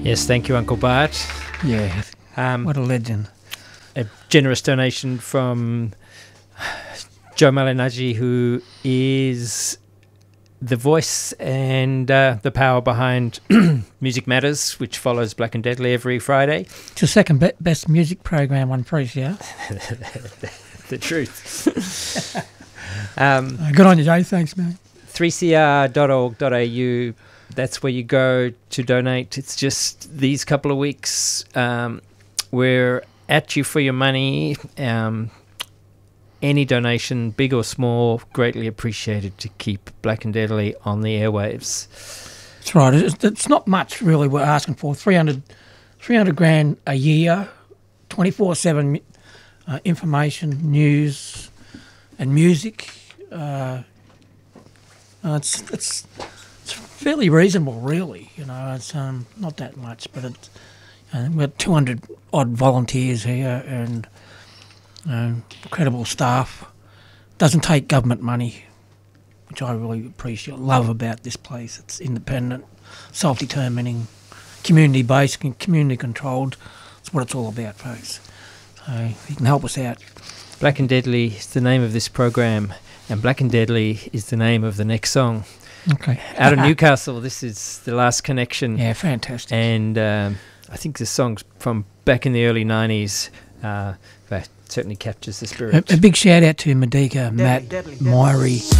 Yes, thank you, Uncle Bart. Yeah, what a legend. A generous donation from Joe Malignaggi, who is the voice and the power behind Music Matters, which follows Black and Deadly every Friday. It's the second best music program on 3CR. The truth. Good on you, Joe. Thanks, mate. 3cr.org.au. That's where you go to donate. It's just these couple of weeks. We're at you for your money. Any donation, big or small, greatly appreciated to keep Black and Deadly on the airwaves. That's right. It's not much, really, we're asking for. 300 grand a year, 24/7 information, news and music. It's fairly reasonable, really. You know, it's not that much, but it's we've got 200 odd volunteers here and incredible staff. Doesn't take government money, which I really appreciate. Love about this place. It's independent, self-determining, community-based, and community-controlled. That's what it's all about, folks. So you can help us out. Black and Deadly is the name of this program, and Black and Deadly is the name of the next song. Okay. Out of Newcastle, this is The Last Connection. Yeah, fantastic. And I think this song's from back in the early 90s. That certainly captures the spirit. A big shout out to Madika, Matt, Myrie.